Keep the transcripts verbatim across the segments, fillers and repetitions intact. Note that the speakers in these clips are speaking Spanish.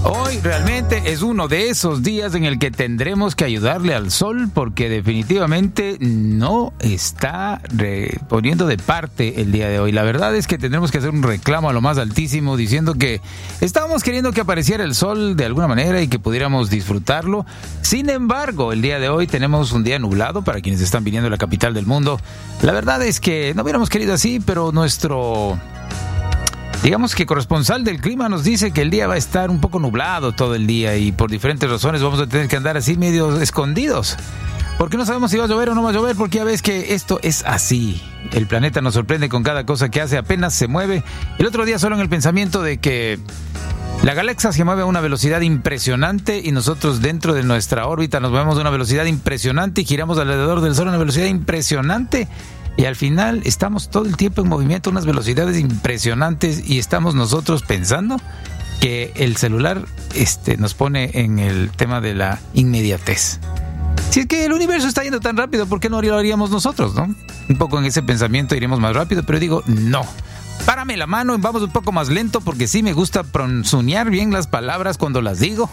Hoy realmente es uno de esos días en el que tendremos que ayudarle al sol porque definitivamente no está re- poniendo de parte el día de hoy. La verdad es que tendremos que hacer un reclamo a lo más altísimo diciendo que estábamos queriendo que apareciera el sol de alguna manera y que pudiéramos disfrutarlo. Sin embargo, el día de hoy tenemos un día nublado para quienes están viniendo a la capital del mundo. La verdad es que no hubiéramos querido así, pero nuestro... digamos que corresponsal del clima nos dice que el día va a estar un poco nublado todo el día y por diferentes razones vamos a tener que andar así medio escondidos. Porque no sabemos si va a llover o no va a llover, porque ya ves que esto es así. El planeta nos sorprende con cada cosa que hace, apenas se mueve. El otro día solo en el pensamiento de que la galaxia se mueve a una velocidad impresionante y nosotros dentro de nuestra órbita nos movemos a una velocidad impresionante y giramos alrededor del Sol a una velocidad impresionante. Y al final estamos todo el tiempo en movimiento a unas velocidades impresionantes y estamos nosotros pensando que el celular este, nos pone en el tema de la inmediatez. Si es que el universo está yendo tan rápido, ¿por qué no lo haríamos nosotros, no? Un poco en ese pensamiento iremos más rápido, pero digo, no. Párame la mano y vamos un poco más lento porque sí me gusta pronunciar bien las palabras cuando las digo.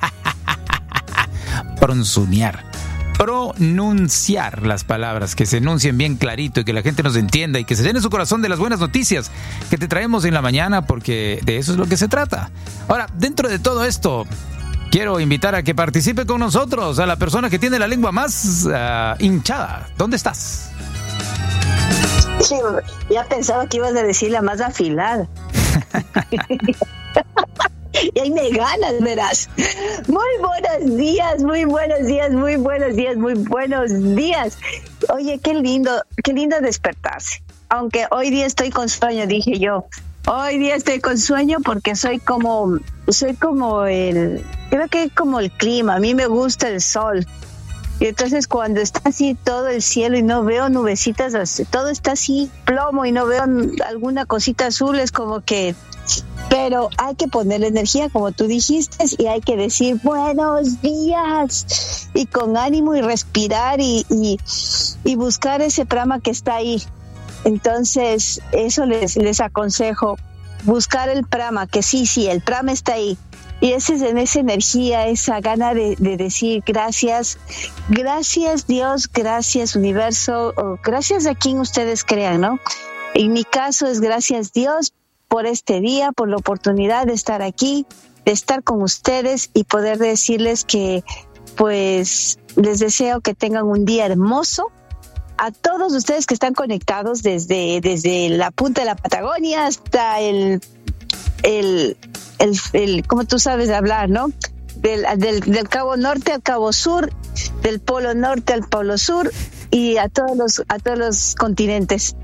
Pronunciar. Pronunciar las palabras, que se enuncien bien clarito y que la gente nos entienda y que se llene su corazón de las buenas noticias que te traemos en la mañana, porque de eso es lo que se trata. Ahora, dentro de todo esto, quiero invitar a que participe con nosotros a la persona que tiene la lengua más uh, hinchada. ¿Dónde estás? Sí, ya pensaba que ibas a decir la más afilada. Y ahí me ganas, verás. Muy buenos días, muy buenos días, muy buenos días, muy buenos días. Oye, qué lindo, qué lindo despertarse. Aunque hoy día estoy con sueño, dije yo. Hoy día estoy con sueño porque soy como, soy como el, creo que es como el clima. A mí me gusta el sol. Y entonces cuando está así todo el cielo y no veo nubecitas, todo está así plomo y no veo alguna cosita azul, es como que... Pero hay que ponerle energía, como tú dijiste, y hay que decir buenos días y con ánimo y respirar y, y, y buscar ese prama que está ahí. Entonces, eso les, les aconsejo, buscar el prama, que sí, sí, el prama está ahí. Y ese es en esa energía, esa gana de, de decir gracias, gracias Dios, gracias universo, o gracias a quien ustedes crean, ¿no? En mi caso es gracias Dios por este día, por la oportunidad de estar aquí, de estar con ustedes y poder decirles que pues les deseo que tengan un día hermoso. A todos ustedes que están conectados desde, desde la punta de la Patagonia hasta el, el, el, el como tú sabes hablar, ¿no? Del, del, del Cabo Norte al Cabo Sur, del Polo Norte al Polo Sur y a todos los, a todos los continentes.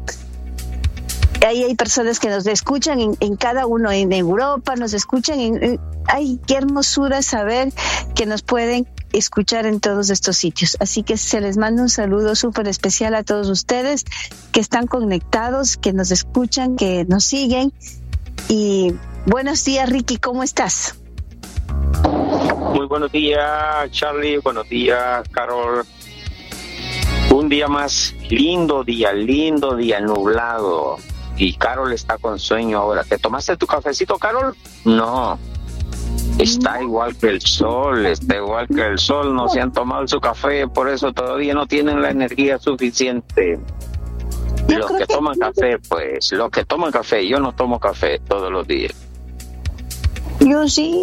Ahí hay personas que nos escuchan en, en cada uno, en Europa, nos escuchan. En, en, ay, qué hermosura saber que nos pueden escuchar en todos estos sitios. Así que se les manda un saludo súper especial a todos ustedes que están conectados, que nos escuchan, que nos siguen. Y buenos días, Ricky, ¿cómo estás? Muy buenos días, Charlie. Buenos días, Carol. Un día más, lindo día, lindo día, nublado. Y Carol está con sueño ahora. ¿Te tomaste tu cafecito, Carol? No. Está igual que el sol, está igual que el sol. No se han tomado su café, por eso todavía no tienen la energía suficiente. Los que toman café, pues, los que toman café. Yo no tomo café todos los días. Yo sí.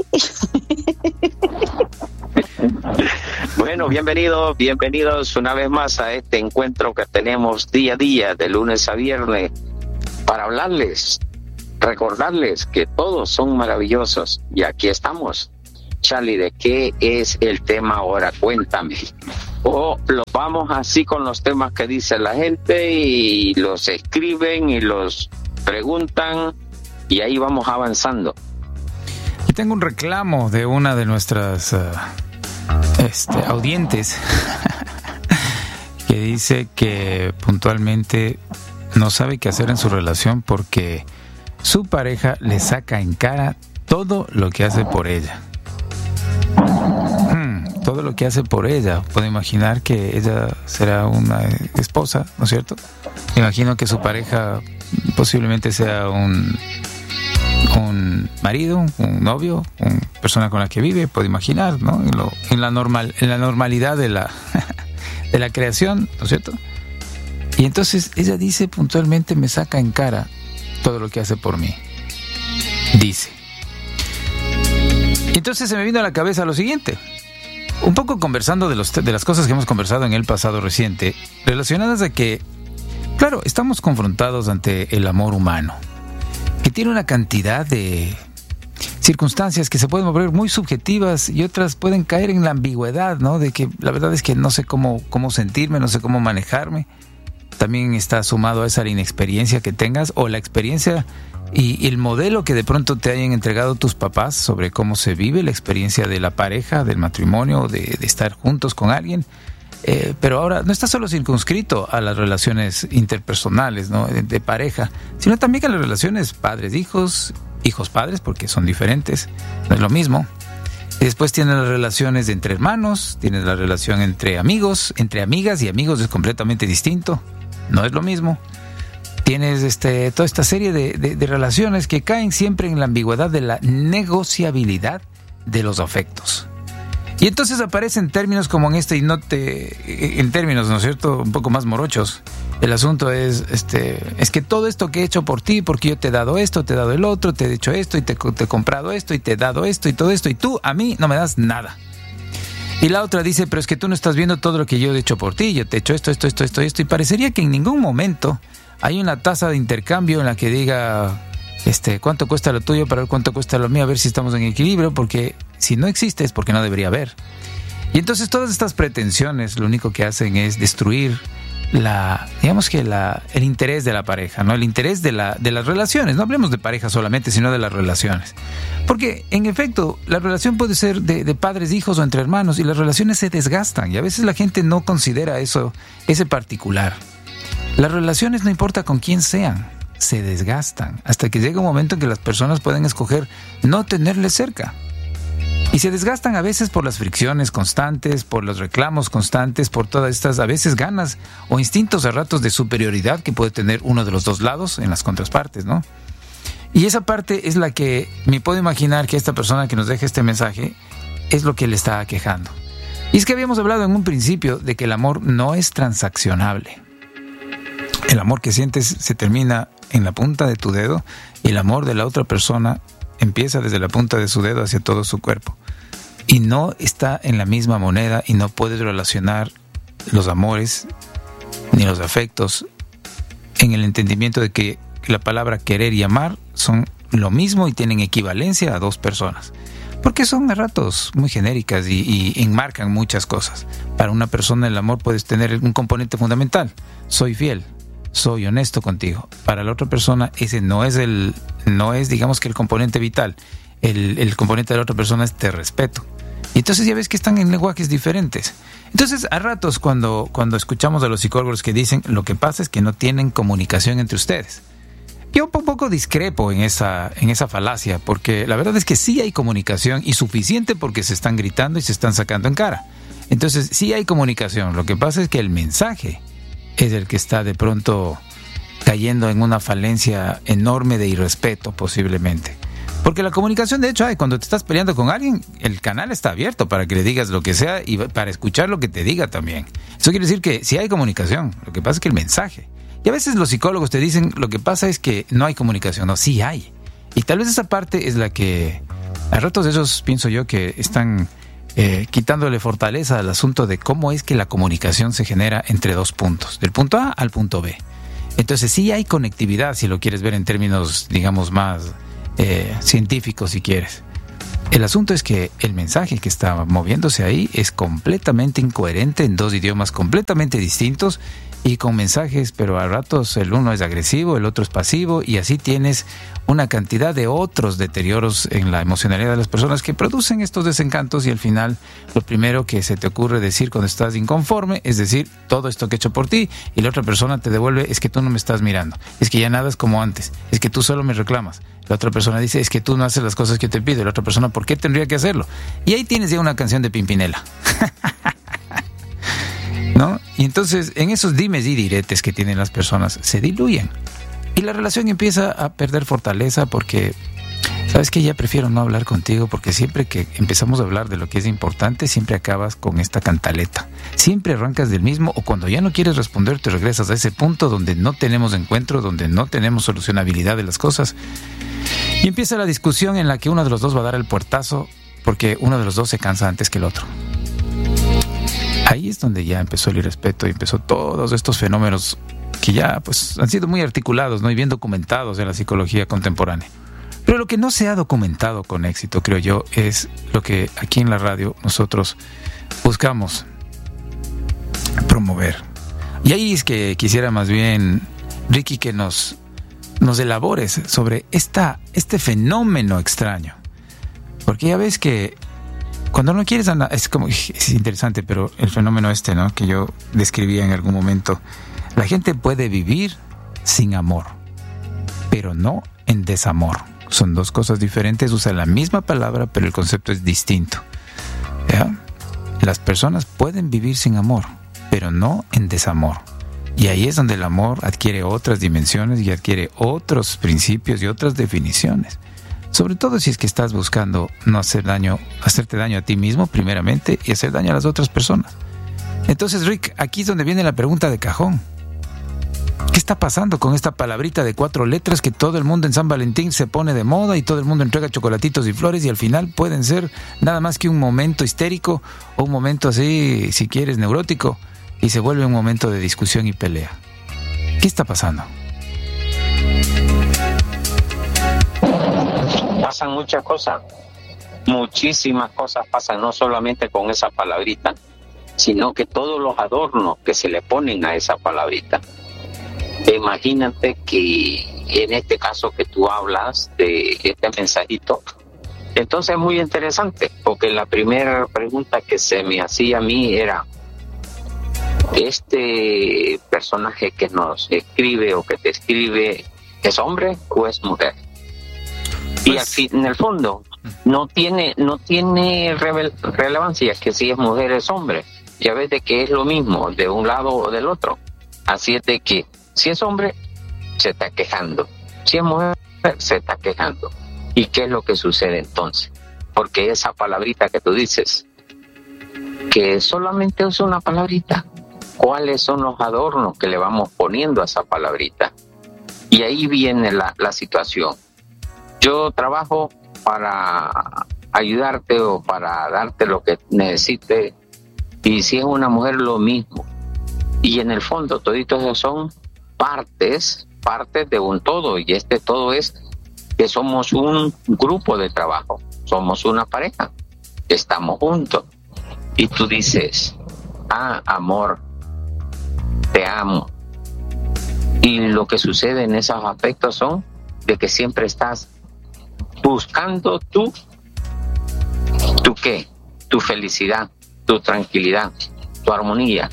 Bueno, bienvenidos, bienvenidos una vez más a este encuentro que tenemos día a día, de lunes a viernes, para hablarles, recordarles que todos son maravillosos. Y aquí estamos. Charlie, ¿de qué es el tema ahora? Cuéntame. O los vamos así con los temas que dice la gente y los escriben y los preguntan y ahí vamos avanzando. Y tengo un reclamo de una de nuestras uh, este, audientes que dice que puntualmente no sabe qué hacer en su relación porque su pareja le saca en cara todo lo que hace por ella. Hmm, todo lo que hace por ella. Puedo imaginar que ella será una esposa, ¿no es cierto? Imagino que su pareja posiblemente sea un, un marido, un novio, un persona con la que vive, puedo imaginar, ¿no? En, lo, en, la, normal, en la normalidad de la, de la creación, ¿no es cierto? Y entonces ella dice puntualmente, me saca en cara todo lo que hace por mí. Dice. Y entonces se me vino a la cabeza lo siguiente. Un poco conversando de, los, de las cosas que hemos conversado en el pasado reciente, relacionadas a que, claro, estamos confrontados ante el amor humano, que tiene una cantidad de circunstancias que se pueden volver muy subjetivas y otras pueden caer en la ambigüedad, ¿no? De que la verdad es que no sé cómo, cómo sentirme, no sé cómo manejarme. También está sumado a esa la inexperiencia que tengas o la experiencia y, y el modelo que de pronto te hayan entregado tus papás sobre cómo se vive la experiencia de la pareja, del matrimonio, de, de estar juntos con alguien. Eh, pero ahora no está solo circunscrito a las relaciones interpersonales, ¿no? de, de pareja, sino también a las relaciones padres-hijos, hijos-padres, porque son diferentes, no es lo mismo. Y después tienes las relaciones de entre hermanos, tienes la relación entre amigos, entre amigas y amigos es completamente distinto, no es lo mismo. Tienes este, toda esta serie de, de, de relaciones que caen siempre en la ambigüedad de la negociabilidad de los afectos. Y entonces aparecen términos como en este, y no te, en términos, ¿no es cierto?, un poco más morochos. El asunto es, este, es que todo esto que he hecho por ti, porque yo te he dado esto, te he dado el otro, te he hecho esto, y te, te he comprado esto, y te he dado esto, y todo esto, y tú a mí no me das nada. Y la otra dice, pero es que tú no estás viendo todo lo que yo he hecho por ti, yo te he hecho esto, esto, esto, esto, esto, y parecería que en ningún momento hay una tasa de intercambio en la que diga, este, cuánto cuesta lo tuyo para ver cuánto cuesta lo mío, a ver si estamos en equilibrio, porque si no existe es porque no debería haber. Y entonces todas estas pretensiones lo único que hacen es destruir la, digamos que la, el interés de la pareja, ¿no? El interés de la, de las relaciones. No hablemos de pareja solamente, sino de las relaciones. Porque, en efecto, la relación puede ser de, de padres, hijos o entre hermanos, y las relaciones se desgastan, y a veces la gente no considera eso, ese particular. Las relaciones, no importa con quién sean, se desgastan, hasta que llega un momento en que las personas pueden escoger no tenerles cerca. Y se desgastan a veces por las fricciones constantes, por los reclamos constantes, por todas estas a veces ganas o instintos a ratos de superioridad que puede tener uno de los dos lados en las contrapartes, ¿no? Y esa parte es la que me puedo imaginar que esta persona que nos deja este mensaje es lo que le está aquejando. Y es que habíamos hablado en un principio de que el amor no es transaccionable. El amor que sientes se termina en la punta de tu dedo y el amor de la otra persona empieza desde la punta de su dedo hacia todo su cuerpo. Y no está en la misma moneda y no puedes relacionar los amores ni los afectos en el entendimiento de que la palabra querer y amar son lo mismo y tienen equivalencia a dos personas. Porque son a ratos muy genéricas y, y enmarcan muchas cosas. Para una persona el amor puede tener un componente fundamental. Soy fiel, soy honesto contigo. Para la otra persona ese no es el, no es digamos que el componente vital. El, el componente de la otra persona es te respeto. Y entonces ya ves que están en lenguajes diferentes. Entonces a ratos cuando, cuando escuchamos a los psicólogos que dicen lo que pasa es que no tienen comunicación entre ustedes. Yo un poco discrepo en esa, en esa falacia, porque la verdad es que sí hay comunicación y suficiente porque se están gritando y se están sacando en cara. Entonces sí hay comunicación, lo que pasa es que el mensaje es el que está de pronto cayendo en una falencia enorme de irrespeto posiblemente. Porque la comunicación, de hecho, hay, cuando te estás peleando con alguien, el canal está abierto para que le digas lo que sea y para escuchar lo que te diga también. Eso quiere decir que sí hay comunicación, lo que pasa es que el mensaje. Y a veces los psicólogos te dicen, lo que pasa es que no hay comunicación. No, sí hay. Y tal vez esa parte es la que, a ratos esos pienso yo que están eh, quitándole fortaleza al asunto de cómo es que la comunicación se genera entre dos puntos, del punto A al punto B. Entonces sí hay conectividad, si lo quieres ver en términos, digamos, más eh, científicos, si quieres. El asunto es que el mensaje que está moviéndose ahí es completamente incoherente en dos idiomas completamente distintos y con mensajes, pero a ratos el uno es agresivo, el otro es pasivo y así tienes una cantidad de otros deterioros en la emocionalidad de las personas que producen estos desencantos y al final lo primero que se te ocurre decir cuando estás inconforme es decir, todo esto que he hecho por ti y la otra persona te devuelve, es que tú no me estás mirando, es que ya nada es como antes, es que tú solo me reclamas. La otra persona dice, es que tú no haces las cosas que yo te pido. Y la otra persona, ¿por qué tendría que hacerlo? Y ahí tienes ya una canción de Pimpinela. ¿No? Y entonces, en esos dimes y diretes que tienen las personas, se diluyen. Y la relación empieza a perder fortaleza porque ¿sabes qué? Ya prefiero no hablar contigo porque siempre que empezamos a hablar de lo que es importante, siempre acabas con esta cantaleta. Siempre arrancas del mismo, o cuando ya no quieres responder, te regresas a ese punto donde no tenemos encuentro, donde no tenemos solucionabilidad de las cosas. Y empieza la discusión en la que uno de los dos va a dar el puertazo porque uno de los dos se cansa antes que el otro. Ahí es donde ya empezó el irrespeto y empezó todos estos fenómenos que ya pues han sido muy articulados, ¿no? Y bien documentados en la psicología contemporánea. Pero lo que no se ha documentado con éxito, creo yo, es lo que aquí en la radio nosotros buscamos promover. Y ahí es que quisiera más bien, Ricky, que nos, nos elabores sobre esta, este fenómeno extraño. Porque ya ves que cuando no quieres andar, es como, es interesante, pero el fenómeno este, ¿no? Que yo describía en algún momento, la gente puede vivir sin amor, pero no en desamor. Son dos cosas diferentes, usan la misma palabra, pero el concepto es distinto. ¿Ya? Las personas pueden vivir sin amor, pero no en desamor. Y ahí es donde el amor adquiere otras dimensiones y adquiere otros principios y otras definiciones. Sobre todo si es que estás buscando no hacer daño, hacerte daño a ti mismo primeramente y hacer daño a las otras personas. Entonces, Rick, aquí es donde viene la pregunta de cajón. ¿Qué está pasando con esta palabrita de cuatro letras que todo el mundo en San Valentín se pone de moda y todo el mundo entrega chocolatitos y flores y al final pueden ser nada más que un momento histérico o un momento así, si quieres, neurótico, y se vuelve un momento de discusión y pelea? ¿Qué está pasando? Pasan muchas cosas, muchísimas cosas pasan, no solamente con esa palabrita, sino que todos los adornos que se le ponen a esa palabrita. Imagínate que en este caso que tú hablas de este mensajito, entonces es muy interesante, porque la primera pregunta que se me hacía a mí era, ¿este personaje que nos escribe o que te escribe es hombre o es mujer? Pues, y al fin, en el fondo no tiene no tiene revel- relevancia que si es mujer es hombre. Ya ves de que es lo mismo de un lado o del otro. Así es de que si es hombre, se está quejando. Si es mujer, se está quejando. ¿Y qué es lo que sucede entonces? Porque esa palabrita que tú dices, que solamente es una palabrita, ¿cuáles son los adornos que le vamos poniendo a esa palabrita? Y ahí viene la, la situación. Yo trabajo para ayudarte o para darte lo que necesites, y si es una mujer, lo mismo. Y en el fondo, toditos esos son partes, partes de un todo, y este todo es que somos un grupo de trabajo, somos una pareja, estamos juntos. Y tú dices, ah, amor, te amo. Y lo que sucede en esos aspectos son de que siempre estás buscando tú, ¿tú qué? Tu felicidad, tu tranquilidad, tu armonía.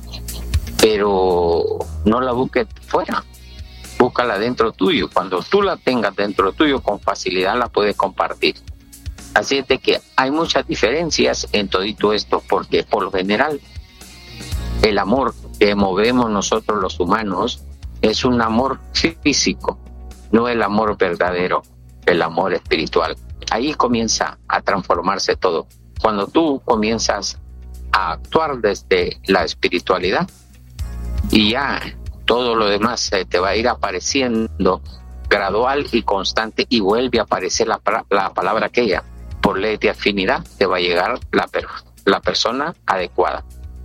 Pero no la busques fuera, búscala dentro tuyo. Cuando tú la tengas dentro tuyo, con facilidad la puedes compartir. Así es de que hay muchas diferencias en todito esto, porque por lo general el amor que movemos nosotros los humanos es un amor físico, no el amor verdadero, el amor espiritual. Ahí comienza a transformarse todo. Cuando tú comienzas a actuar desde la espiritualidad, y ya todo lo demás se te va a ir apareciendo gradual y constante, y vuelve a aparecer la, la palabra aquella. Por ley de afinidad te va a llegar la, la persona adecuada.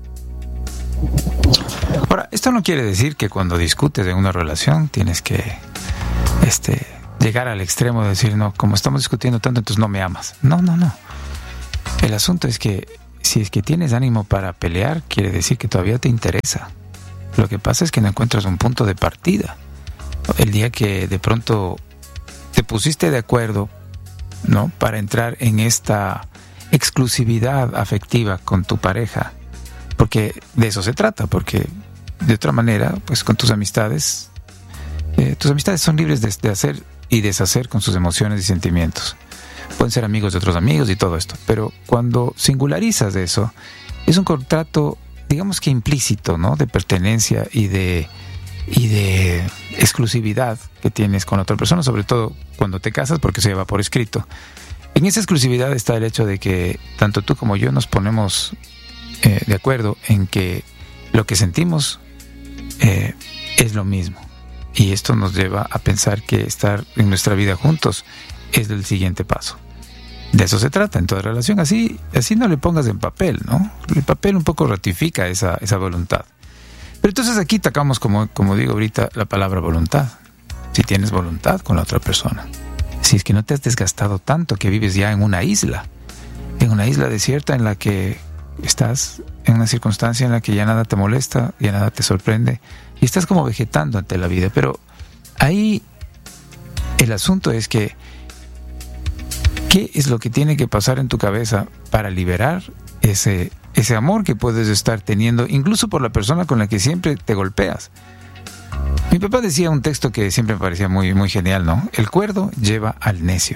Ahora, esto no quiere decir que cuando discutes en una relación tienes que este, llegar al extremo de decir, no, como estamos discutiendo tanto, entonces no me amas. No, no, no. El asunto es que si es que tienes ánimo para pelear, quiere decir que todavía te interesa. Lo que pasa es que no encuentras un punto de partida. El día que de pronto te pusiste de acuerdo, ¿no?, para entrar en esta exclusividad afectiva con tu pareja, porque de eso se trata, porque de otra manera, pues con tus amistades, eh, tus amistades son libres de, de hacer y deshacer con sus emociones y sentimientos. Pueden ser amigos de otros amigos y todo esto, pero cuando singularizas eso, es un contrato, digamos que implícito, ¿no?, de pertenencia y de y de exclusividad que tienes con otra persona, sobre todo cuando te casas, porque se lleva por escrito. En esa exclusividad está el hecho de que tanto tú como yo nos ponemos eh, de acuerdo en que lo que sentimos eh, es lo mismo. Y esto nos lleva a pensar que estar en nuestra vida juntos es el siguiente paso. De eso se trata en toda relación. Así, así no le pongas en papel, ¿no? El papel un poco ratifica esa, esa voluntad. Pero entonces aquí tocamos, como, como digo ahorita, la palabra voluntad. Si tienes voluntad con la otra persona. Si es que no te has desgastado tanto que vives ya en una isla. En una isla desierta en la que estás en una circunstancia en la que ya nada te molesta, ya nada te sorprende. Y estás como vegetando ante la vida. Pero ahí el asunto es que ¿qué es lo que tiene que pasar en tu cabeza para liberar ese, ese amor que puedes estar teniendo, incluso por la persona con la que siempre te golpeas? Mi papá decía un texto que siempre me parecía muy, muy genial, ¿no? El cuerdo lleva al necio.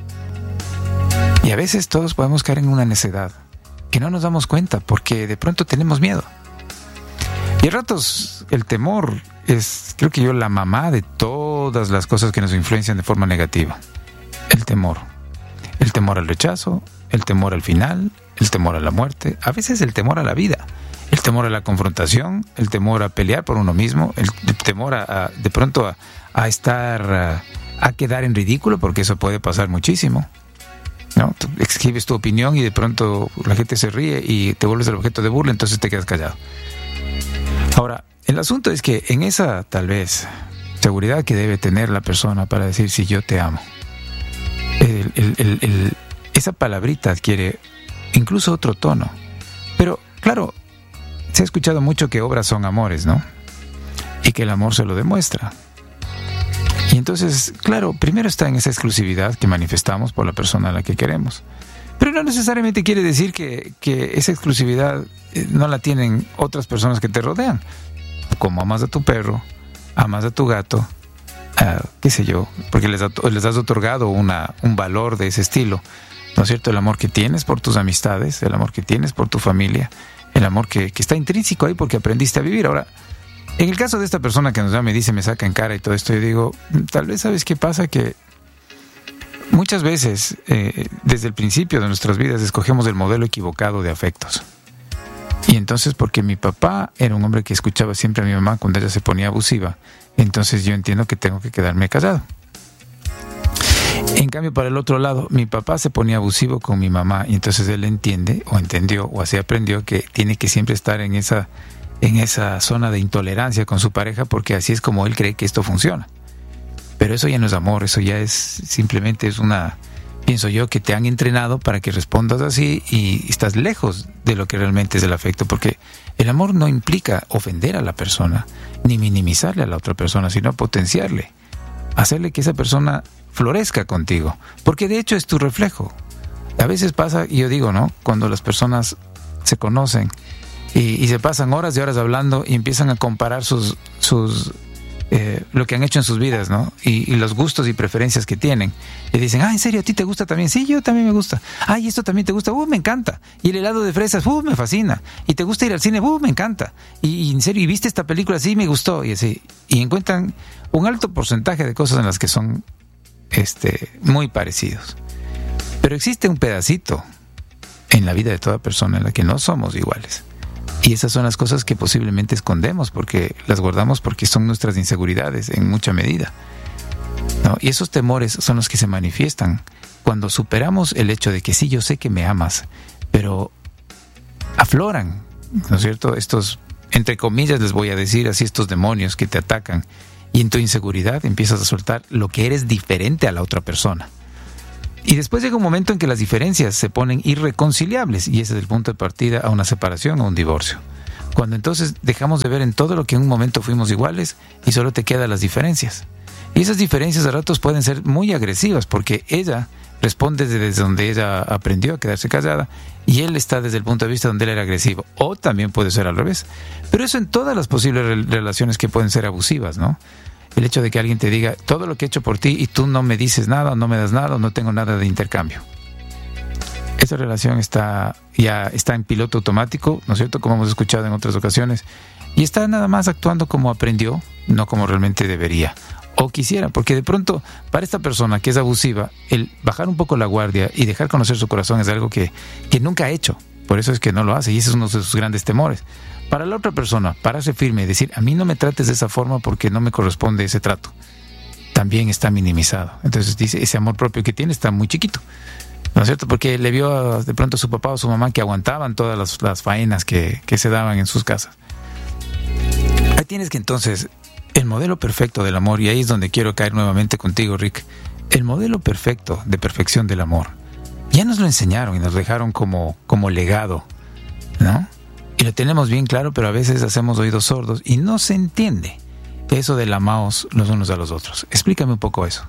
Y a veces todos podemos caer en una necedad que no nos damos cuenta porque de pronto tenemos miedo. Y a ratos el temor es, creo que yo, la mamá de todas las cosas que nos influencian de forma negativa. El temor. El temor al rechazo, el temor al final, el temor a la muerte, a veces el temor a la vida, el temor a la confrontación, el temor a pelear por uno mismo, el, el temor a, a de pronto a, a estar, a, a quedar en ridículo, porque eso puede pasar muchísimo, ¿no? Tú escribes tu opinión y de pronto la gente se ríe y te vuelves el objeto de burla, entonces te quedas callado. Ahora, el asunto es que en esa, tal vez, seguridad que debe tener la persona para decir si yo te amo, El, el, el, el, esa palabrita adquiere incluso otro tono. Pero, claro, se ha escuchado mucho que obras son amores, ¿no? Y que el amor se lo demuestra. Y entonces, claro, primero está en esa exclusividad que manifestamos por la persona a la que queremos. Pero no necesariamente quiere decir que, que esa exclusividad no la tienen otras personas que te rodean. Como amas a tu perro, amas a tu gato, Uh, qué sé yo, porque les, les has otorgado una, un valor de ese estilo, ¿no es cierto? El amor que tienes por tus amistades, el amor que tienes por tu familia, el amor que, que está intrínseco ahí porque aprendiste a vivir. Ahora, en el caso de esta persona que nos llama y dice, me saca en cara y todo esto, yo digo, tal vez sabes qué pasa, que muchas veces, eh, desde el principio de nuestras vidas, escogemos el modelo equivocado de afectos. Y entonces, porque mi papá era un hombre que escuchaba siempre a mi mamá cuando ella se ponía abusiva, entonces yo entiendo que tengo que quedarme callado. En cambio, para el otro lado, mi papá se ponía abusivo con mi mamá y entonces él entiende, o entendió, o así aprendió, que tiene que siempre estar en esa, en esa zona de intolerancia con su pareja, porque así es como él cree que esto funciona. Pero eso ya no es amor, eso ya es simplemente es una... Pienso yo que te han entrenado para que respondas así y estás lejos de lo que realmente es el afecto, porque el amor no implica ofender a la persona, ni minimizarle a la otra persona, sino potenciarle, hacerle que esa persona florezca contigo, porque de hecho es tu reflejo. A veces pasa, y yo digo, ¿no? Cuando las personas se conocen y, y se pasan horas y horas hablando y empiezan a comparar sus... sus Eh, lo que han hecho en sus vidas, ¿no? Y, y los gustos y preferencias que tienen. Y dicen, ah, ¿en serio? ¿A ti te gusta también? Sí, yo también me gusta. Ah, ¿y esto también te gusta? Uh, me encanta. Y el helado de fresas, uh, me fascina. ¿Y te gusta ir al cine? Uh, me encanta. Y, y en serio, ¿y viste esta película? Sí, me gustó. Y así. Y encuentran un alto porcentaje de cosas en las que son este, muy parecidos. Pero existe un pedacito en la vida de toda persona en la que no somos iguales. Y esas son las cosas que posiblemente escondemos porque las guardamos porque son nuestras inseguridades en mucha medida, ¿no? Y esos temores son los que se manifiestan cuando superamos el hecho de que sí, yo sé que me amas, pero afloran, ¿no es cierto? Estos, entre comillas les voy a decir así, estos demonios que te atacan, y en tu inseguridad empiezas a soltar lo que eres diferente a la otra persona. Y después llega un momento en que las diferencias se ponen irreconciliables y ese es el punto de partida a una separación o un divorcio. Cuando entonces dejamos de ver en todo lo que en un momento fuimos iguales y solo te quedan las diferencias. Y esas diferencias a ratos pueden ser muy agresivas porque ella responde desde donde ella aprendió a quedarse callada y él está desde el punto de vista donde él era agresivo. O también puede ser al revés. Pero eso en todas las posibles relaciones que pueden ser abusivas, ¿no? El hecho de que alguien te diga todo lo que he hecho por ti y tú no me dices nada, o no me das nada, o no tengo nada de intercambio. Esa relación está ya está en piloto automático, ¿no es cierto? Como hemos escuchado en otras ocasiones, y está nada más actuando como aprendió, no como realmente debería o quisiera, porque de pronto para esta persona que es abusiva, el bajar un poco la guardia y dejar conocer su corazón es algo que, que nunca ha hecho, por eso es que no lo hace, y ese es uno de sus grandes temores. Para la otra persona, pararse firme y decir, a mí no me trates de esa forma porque no me corresponde ese trato, también está minimizado. Entonces dice, ese amor propio que tiene está muy chiquito, ¿no es cierto? Porque le vio a, de pronto a su papá o su mamá que aguantaban todas las, las faenas que, que se daban en sus casas. Ahí tienes que entonces, el modelo perfecto del amor, y ahí es donde quiero caer nuevamente contigo, Rick, el modelo perfecto de perfección del amor, ya nos lo enseñaron y nos dejaron como, como legado, ¿no? Y lo tenemos bien claro, pero a veces hacemos oídos sordos y no se entiende eso del amaos los unos a los otros. Explícame un poco eso.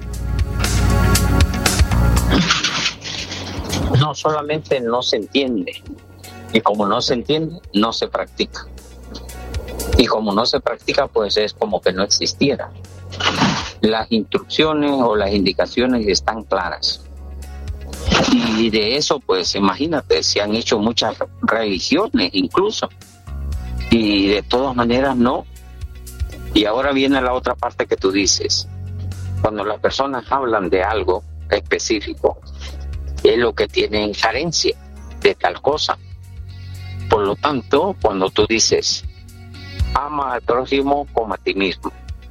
No solamente no se entiende, y como no se entiende, no se practica. Y como no se practica, pues es como que no existiera. Las instrucciones o las indicaciones están claras. Y de eso, pues imagínate, se han hecho muchas religiones incluso. Y de todas maneras no. Y ahora viene la otra parte que tú dices. Cuando las personas hablan de algo específico, es lo que tienen carencia de tal cosa. Por lo tanto, cuando tú dices, ama al prójimo como a ti mismo,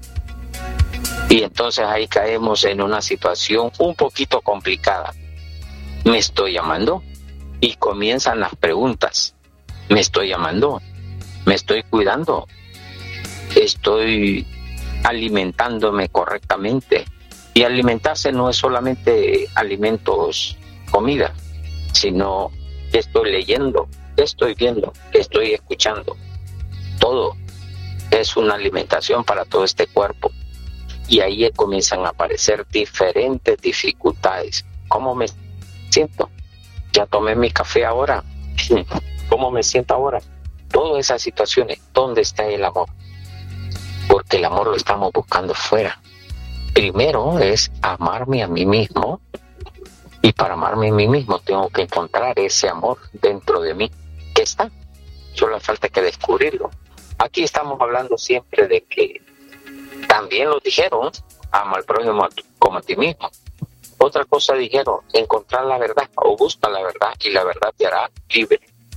y entonces ahí caemos en una situación un poquito complicada. ¿Me estoy amando? Y comienzan las preguntas. ¿Me estoy amando? ¿Me estoy cuidando? ¿Estoy alimentándome correctamente? Y alimentarse no es solamente alimentos, comida, sino que estoy leyendo, que estoy viendo, que estoy escuchando. Todo es una alimentación para todo este cuerpo. Y ahí comienzan a aparecer diferentes dificultades. ¿Cómo me siento? Ya tomé mi café ahora. ¿Cómo me siento ahora? Todas esas situaciones, ¿dónde está el amor? Porque el amor lo estamos buscando fuera. Primero es amarme a mí mismo, y para amarme a mí mismo tengo que encontrar ese amor dentro de mí, que está, solo falta que descubrirlo. Aquí estamos hablando siempre de que también lo dijeron, ama al prójimo como a ti mismo. Otra cosa dijeron, encontrar la verdad o busca la verdad y la verdad te hará libre.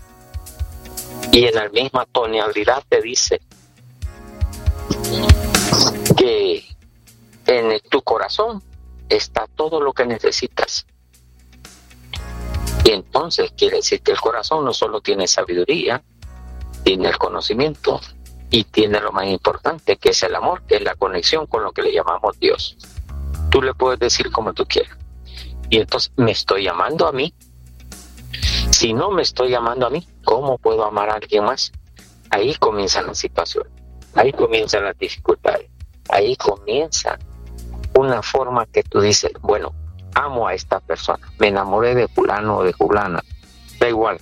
Y en la misma tonalidad te dice que en tu corazón está todo lo que necesitas. Y entonces quiere decir que el corazón no solo tiene sabiduría, tiene el conocimiento y tiene lo más importante, que es el amor, que es la conexión con lo que le llamamos Dios. Tú le puedes decir como tú quieras. Y entonces, ¿me estoy amando a mí? Si no me estoy amando a mí, ¿cómo puedo amar a alguien más? Ahí comienza la situación, ahí comienzan las dificultades, ahí comienza una forma que tú dices, bueno, amo a esta persona, me enamoré de fulano o de fulana, da igual.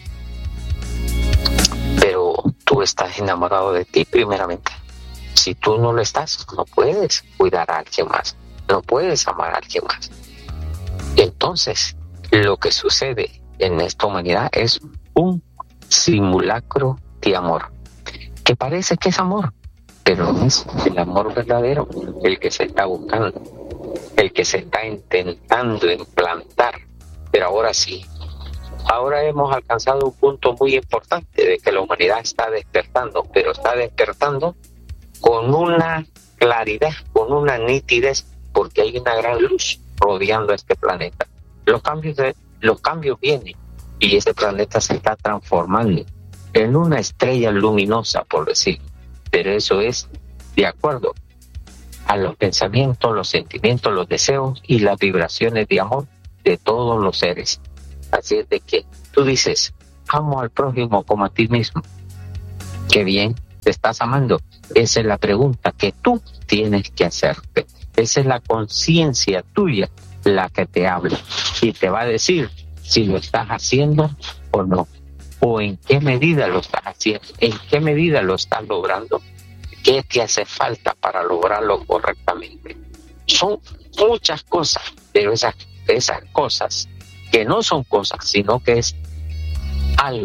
Pero tú estás enamorado de ti primeramente. Si tú no lo estás, no puedes cuidar a alguien más, no puedes amar a alguien más. Entonces, lo que sucede en esta humanidad es un simulacro de amor, que parece que es amor, pero no es el amor verdadero, el que se está buscando, el que se está intentando implantar. Pero ahora sí, ahora hemos alcanzado un punto muy importante de que la humanidad está despertando, pero está despertando con una claridad, con una nitidez, porque hay una gran luz rodeando este planeta. Los cambios de, los cambios vienen y este planeta se está transformando en una estrella luminosa, por decir, pero eso es de acuerdo a los pensamientos, los sentimientos, los deseos y las vibraciones de amor de todos los seres. Así es de que tú dices, amo al prójimo como a ti mismo. Qué bien, ¿te estás amando? Esa es la pregunta que tú tienes que hacerte. Esa es la conciencia tuya la que te habla y te va a decir si lo estás haciendo o no, o en qué medida lo estás haciendo, en qué medida lo estás logrando, qué te hace falta para lograrlo correctamente. Son muchas cosas, pero esas, esas cosas que no son cosas, sino que es algo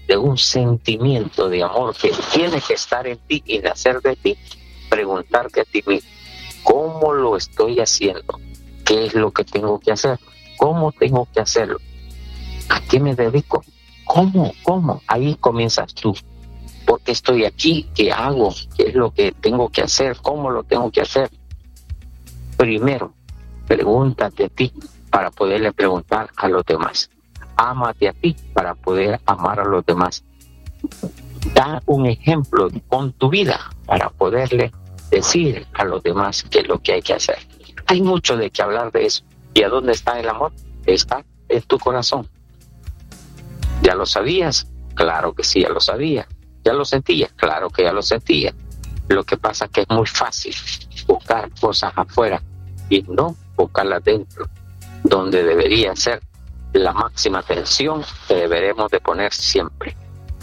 de un sentimiento de amor que tiene que estar en ti y nacer de ti, preguntarte a ti mismo, ¿cómo lo estoy haciendo? ¿Qué es lo que tengo que hacer? ¿Cómo tengo que hacerlo? ¿A qué me dedico? ¿Cómo? ¿Cómo? Ahí comienzas tú. ¿Por qué estoy aquí? ¿Qué hago? ¿Qué es lo que tengo que hacer? ¿Cómo lo tengo que hacer? Primero, pregúntate a ti para poderle preguntar a los demás. Ámate a ti para poder amar a los demás. Da un ejemplo con tu vida para poderle decir a los demás qué es lo que hay que hacer. Hay mucho de qué hablar de eso. ¿Y a dónde está el amor? Está en tu corazón. ¿Ya lo sabías? Claro que sí, ya lo sabía. ¿Ya lo sentías? Claro que ya lo sentía. Lo que pasa es que es muy fácil buscar cosas afuera y no buscarlas dentro, donde debería ser la máxima atención que deberemos de poner siempre.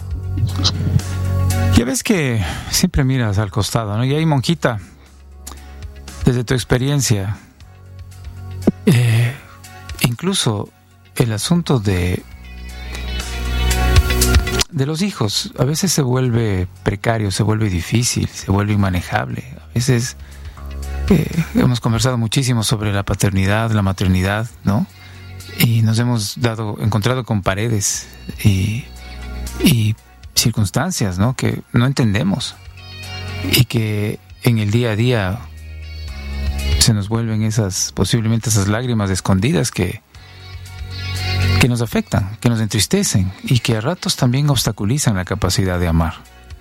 Ya ves que siempre miras al costado, ¿no? Y ahí, Monjita, desde tu experiencia, eh, incluso el asunto de de los hijos a veces se vuelve precario, se vuelve difícil, se vuelve inmanejable. A veces eh, hemos conversado muchísimo sobre la paternidad, la maternidad, ¿no? Y nos hemos dado, encontrado con paredes y, y circunstancias, ¿no? Que no entendemos y que en el día a día se nos vuelven esas, posiblemente esas lágrimas escondidas que que nos afectan, que nos entristecen y que a ratos también obstaculizan la capacidad de amar.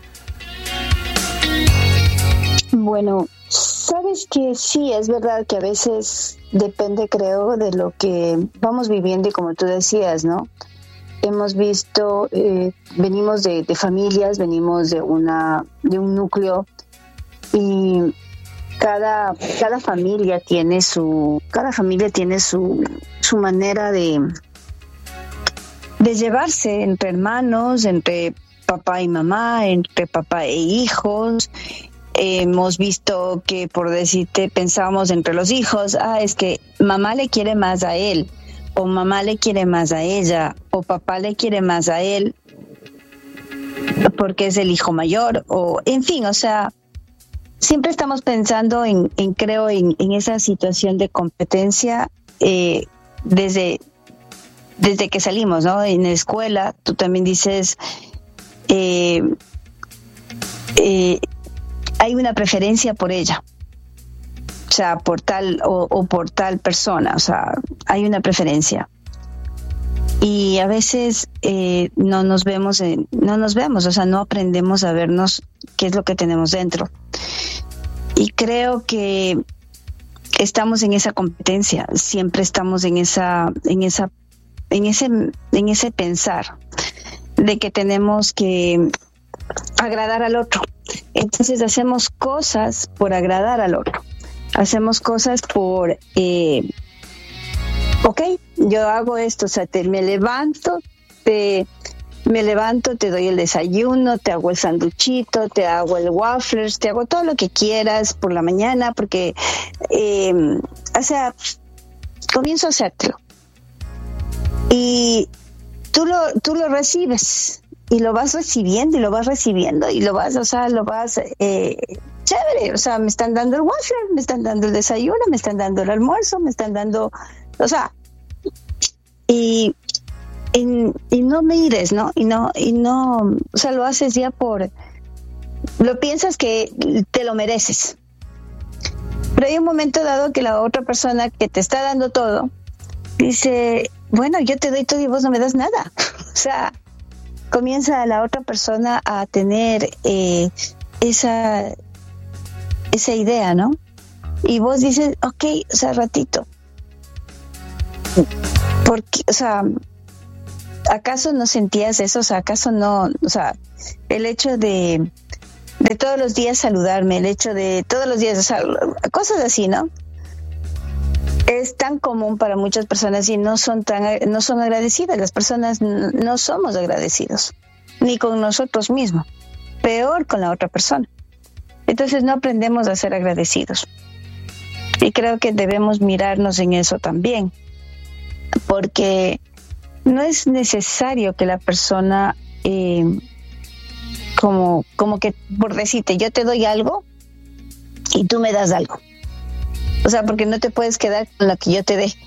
Bueno, sabes que sí, es verdad que a veces depende, creo, de lo que vamos viviendo y como tú decías, ¿no? Hemos visto, eh, venimos de, de familias, venimos de una de un núcleo y cada cada familia tiene su cada familia tiene su su manera de de llevarse entre hermanos, entre papá y mamá, entre papá e hijos. Eh, hemos visto que, por decirte, pensábamos entre los hijos, ah, es que mamá le quiere más a él, o mamá le quiere más a ella, o papá le quiere más a él, porque es el hijo mayor, o en fin, o sea, siempre estamos pensando en, en creo, en, en esa situación de competencia eh, desde... desde que salimos, ¿no? En la escuela, tú también dices, eh, eh, hay una preferencia por ella, o sea, por tal o, o por tal persona, o sea, hay una preferencia. Y a veces eh, no nos vemos, en, no nos vemos, o sea, no aprendemos a vernos qué es lo que tenemos dentro. Y creo que estamos en esa competencia, siempre estamos en esa, en esa en ese en ese pensar de que tenemos que agradar al otro. Entonces hacemos cosas por agradar al otro. Hacemos cosas por eh, ok, yo hago esto, o sea, te, me levanto, te me levanto, te doy el desayuno, te hago el sanduchito, te hago el waffles, te hago todo lo que quieras por la mañana, porque eh, o sea, comienzo a hacértelo. Y tú lo, tú lo recibes y lo vas recibiendo y lo vas recibiendo y lo vas, o sea, lo vas, eh, chévere, o sea, me están dando el waffle, me están dando el desayuno, me están dando el almuerzo, me están dando, o sea, y, y, y no mires, ¿no? Y no, y no, o sea, lo haces ya por, lo piensas que te lo mereces. Pero hay un momento dado que la otra persona que te está dando todo dice, bueno, yo te doy todo y vos no me das nada. O sea, comienza la otra persona a tener eh, esa, esa idea, ¿no? Y vos dices, ok, o sea, ratito. Porque, o sea, ¿acaso no sentías eso? O sea, ¿acaso no? O sea, el hecho de, de todos los días saludarme, el hecho de todos los días, o sea, cosas así, ¿no? Es tan común para muchas personas y no son tan no son agradecidas. Las personas no somos agradecidos, ni con nosotros mismos, peor con la otra persona. Entonces no aprendemos a ser agradecidos. Y creo que debemos mirarnos en eso también, porque no es necesario que la persona eh, como, como que, por decirte, yo te doy algo y tú me das algo. O sea, porque no te puedes quedar con lo que yo te dé.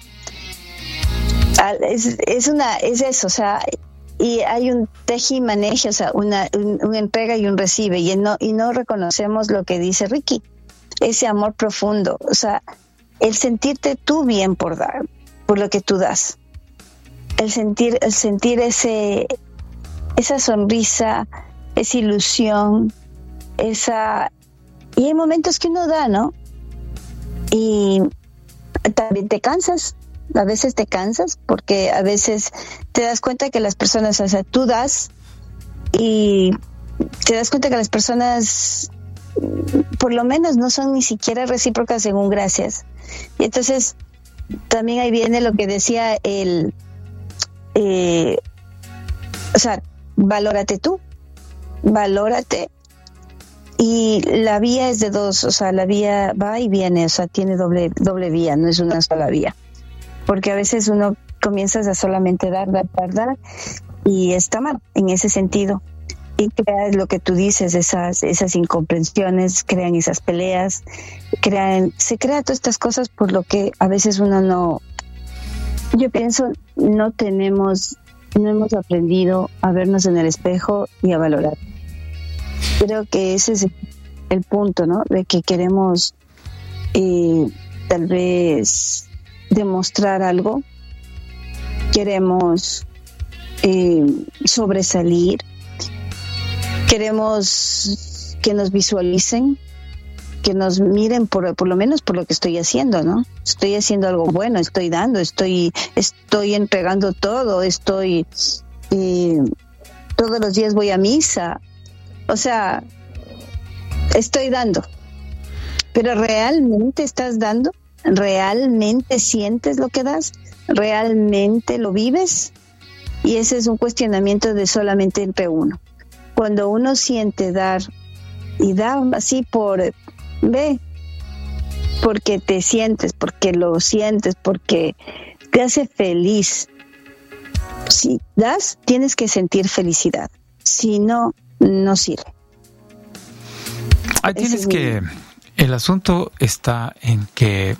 Es, es una, es eso, o sea, y hay un teji maneje, o sea, una, un, una entrega y un recibe, y no, y no reconocemos lo que dice Ricky, ese amor profundo, o sea, el sentirte tú bien por dar, por lo que tú das, el sentir, el sentir ese, esa sonrisa, esa ilusión, esa, y hay momentos que uno da, ¿no? Y también te cansas. A veces te cansas porque a veces te das cuenta que las personas, o sea, tú das y te das cuenta que las personas por lo menos no son ni siquiera recíprocas según gracias. Y entonces también ahí viene lo que decía el, eh, o sea, valórate tú, valórate. Y la vía es de dos, o sea, la vía va y viene, o sea, tiene doble, doble vía, no es una sola vía. Porque a veces uno comienza a solamente dar, dar, dar, dar, y está mal en ese sentido. Y crea lo que tú dices, esas, esas incomprensiones, crean esas peleas, crean, se crean todas estas cosas por lo que a veces uno no, yo pienso, no tenemos, no hemos aprendido a vernos en el espejo y a valorar. Creo que ese es el punto, ¿no? De que queremos eh, tal vez demostrar algo, queremos eh, sobresalir, queremos que nos visualicen, que nos miren por, por lo menos por lo que estoy haciendo, ¿no? Estoy haciendo algo bueno, estoy dando, estoy, estoy entregando todo, estoy eh, todos los días voy a misa, o sea, estoy dando, pero ¿realmente estás dando? ¿Realmente sientes lo que das? ¿Realmente lo vives? Y ese es un cuestionamiento de solamente entre uno. Cuando uno siente dar y da así por, ve, porque te sientes, porque lo sientes, porque te hace feliz. Si das, tienes que sentir felicidad. Si no, no sirve. Ahí tienes que... El asunto está en que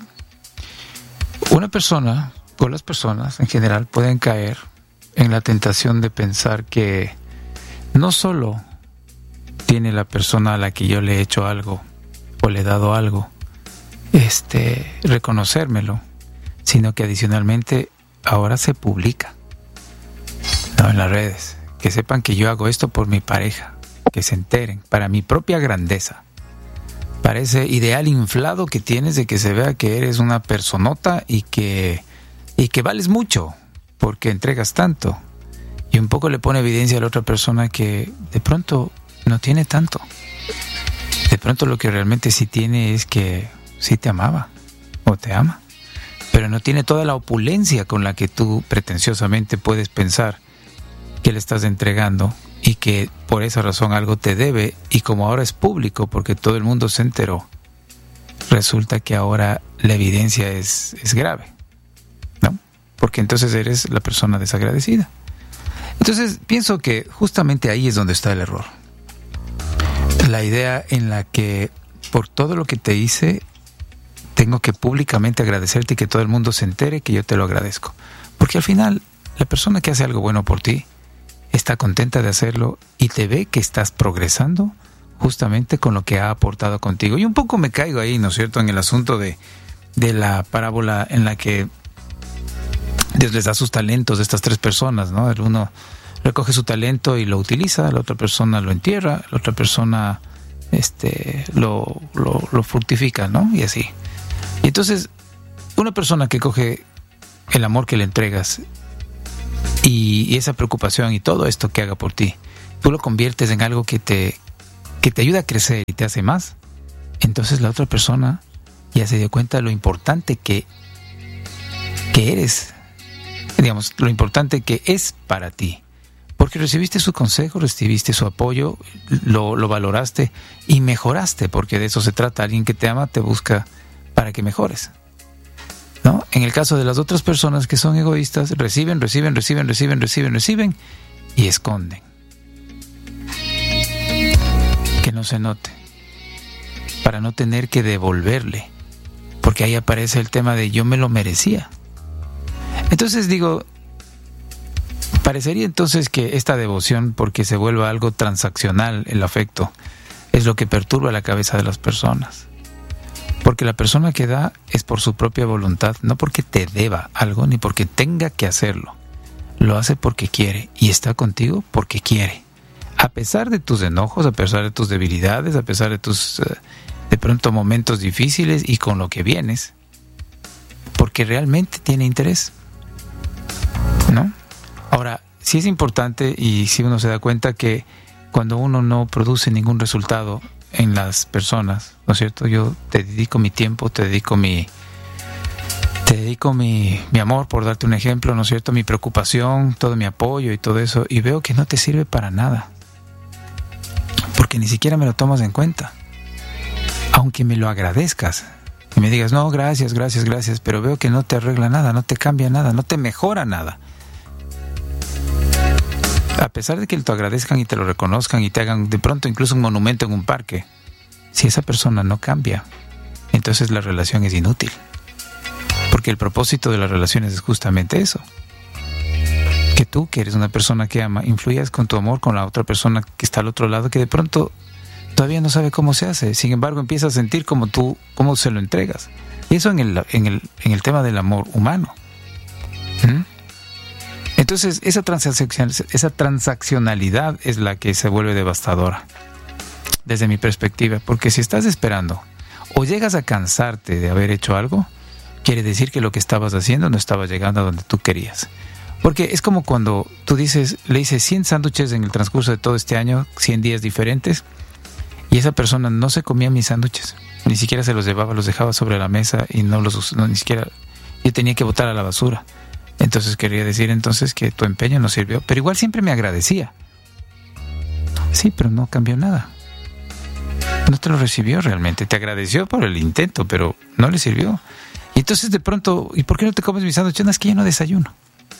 una persona, o las personas en general, pueden caer en la tentación de pensar que no solo tiene la persona a la que yo le he hecho algo o le he dado algo, este, reconocérmelo, sino que adicionalmente ahora se publica, ¿no? En las redes, que sepan que yo hago esto por mi pareja, que se enteren, para mi propia grandeza. Parece ideal inflado que tienes de que se vea que eres una personota y que, y que vales mucho porque entregas tanto. Y un poco le pone evidencia a la otra persona que de pronto no tiene tanto. De pronto lo que realmente sí tiene es que sí te amaba o te ama, pero no tiene toda la opulencia con la que tú pretenciosamente puedes pensar que le estás entregando. Y que por esa razón algo te debe, y como ahora es público porque todo el mundo se enteró, resulta que ahora la evidencia es, es grave, ¿no? Porque entonces eres la persona desagradecida. Entonces pienso que justamente ahí es donde está el error. La idea en la que por todo lo que te hice tengo que públicamente agradecerte y que todo el mundo se entere que yo te lo agradezco. Porque al final la persona que hace algo bueno por ti está contenta de hacerlo y te ve que estás progresando justamente con lo que ha aportado contigo. Y un poco me caigo ahí, ¿no es cierto?, en el asunto de, de la parábola en la que Dios les da sus talentos a estas tres personas, ¿no? El uno recoge su talento y lo utiliza, la otra persona lo entierra, la otra persona este, lo, lo, lo fructifica, ¿no? Y así. Y entonces, una persona que coge el amor que le entregas Y, y esa preocupación y todo esto que haga por ti, tú lo conviertes en algo que te, que te ayuda a crecer y te hace más, entonces la otra persona ya se dio cuenta de lo importante que, que eres, digamos, lo importante que es para ti, porque recibiste su consejo, recibiste su apoyo, lo, lo valoraste y mejoraste, porque de eso se trata. Alguien que te ama te busca para que mejores, ¿no? En el caso de las otras personas que son egoístas, reciben, reciben, reciben, reciben, reciben, reciben y esconden. no se note, para no tener que devolverle, porque ahí aparece el tema de yo me lo merecía. Entonces digo, parecería entonces que esta devoción, porque se vuelva algo transaccional el afecto, es lo que perturba la cabeza de las personas. Porque la persona que da es por su propia voluntad, no porque te deba algo ni porque tenga que hacerlo. Lo hace porque quiere y está contigo porque quiere. A pesar de tus enojos, a pesar de tus debilidades, a pesar de tus uh, de pronto momentos difíciles y con lo que vienes, porque realmente tiene interés, ¿no? Ahora, sí es importante y si uno se da cuenta que cuando uno no produce ningún resultado en las personas, ¿no es cierto? Yo te dedico mi tiempo, te dedico mi te dedico mi, mi amor, por darte un ejemplo, ¿no es cierto? Mi preocupación, todo mi apoyo y todo eso, y veo que no te sirve para nada, porque ni siquiera me lo tomas en cuenta, aunque me lo agradezcas y me digas, no, gracias, gracias, gracias, pero veo que no te arregla nada, no te cambia nada, no te mejora nada. A pesar de que te lo agradezcan y te lo reconozcan y te hagan de pronto incluso un monumento en un parque, si esa persona no cambia, entonces la relación es inútil. Porque el propósito de las relaciones es justamente eso. Que tú, que eres una persona que ama, influyas con tu amor con la otra persona que está al otro lado, que de pronto todavía no sabe cómo se hace. Sin embargo, empieza a sentir como tú, cómo se lo entregas. Y eso en el, en el, en el tema del amor humano. ¿Mm? Entonces, esa transacción, esa transaccionalidad es la que se vuelve devastadora, desde mi perspectiva. Porque si estás esperando o llegas a cansarte de haber hecho algo, quiere decir que lo que estabas haciendo no estaba llegando a donde tú querías. Porque es como cuando tú dices, le hice cien sándwiches en el transcurso de todo este año, cien días diferentes, y esa persona no se comía mis sándwiches, ni siquiera se los llevaba, los dejaba sobre la mesa y no los no, ni siquiera yo tenía que botar a la basura. Entonces quería decir entonces que tu empeño no sirvió, pero igual siempre me agradecía. Sí, pero no cambió nada. No te lo recibió realmente, te agradeció por el intento, pero no le sirvió. Y entonces de pronto, ¿y por qué no te comes mis sándwiches? No, es que yo no desayuno.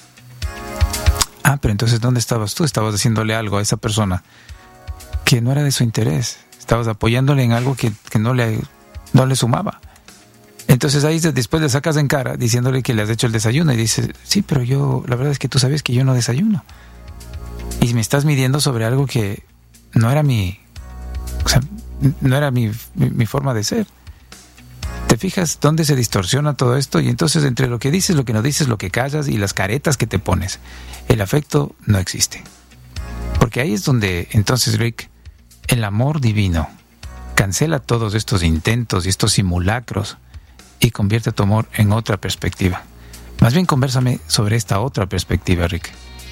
Ah, pero entonces ¿dónde estabas tú? Estabas haciéndole algo a esa persona que no era de su interés. Estabas apoyándole en algo que, que no le, no le sumaba. Entonces ahí después le sacas en cara diciéndole que le has hecho el desayuno y dices, sí, pero yo, la verdad es que tú sabes que yo no desayuno. Y me estás midiendo sobre algo que no era mi, o sea, no era mi, mi, mi forma de ser. ¿Te fijas dónde se distorsiona todo esto? Y entonces entre lo que dices, lo que no dices, lo que callas y las caretas que te pones, el afecto no existe. Porque ahí es donde entonces, Rick, el amor divino cancela todos estos intentos y estos simulacros y convierte tu amor en otra perspectiva. Más bien convérsame sobre esta otra perspectiva, Rick.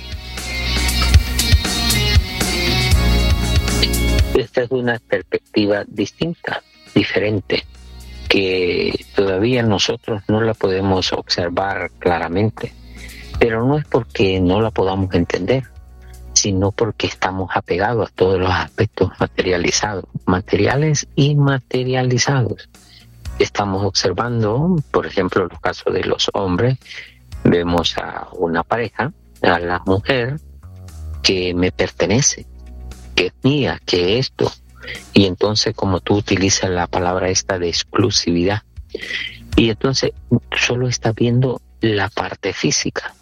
Esta es una perspectiva distinta, diferente, que todavía nosotros no la podemos observar claramente, pero no es porque no la podamos entender, sino porque estamos apegados a todos los aspectos materializados, materiales y materializados. Estamos observando, por ejemplo, los casos de los hombres, vemos a una pareja, a la mujer, que me pertenece, que es mía, que esto. Y entonces, como tú utilizas la palabra esta de exclusividad, y entonces solo estás viendo la parte física.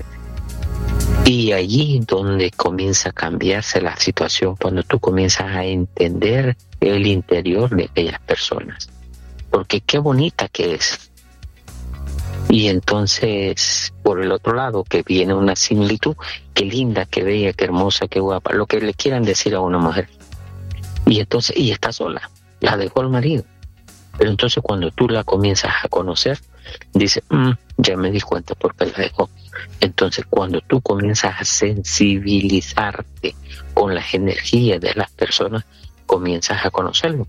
Y allí donde comienza a cambiarse la situación, cuando tú comienzas a entender el interior de aquellas personas. Porque qué bonita que es. Y entonces, por el otro lado, que viene una similitud, qué linda, qué bella, qué hermosa, qué guapa, lo que le quieran decir a una mujer. Y entonces, y está sola, la dejó el marido. Pero entonces cuando tú la comienzas a conocer, dice, mm, ya me di cuenta por qué la dejó. Entonces cuando tú comienzas a sensibilizarte con las energías de las personas, comienzas a conocerlo.